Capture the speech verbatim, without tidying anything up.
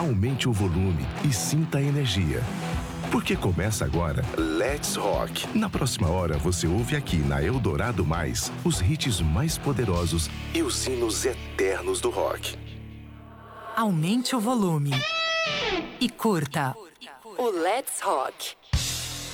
aumente o volume e sinta a energia. Porque começa agora Let's Rock. Na próxima hora você ouve aqui na Eldorado Mais os hits mais poderosos e os hinos eternos do rock. Aumente o volume e curta o Let's Rock.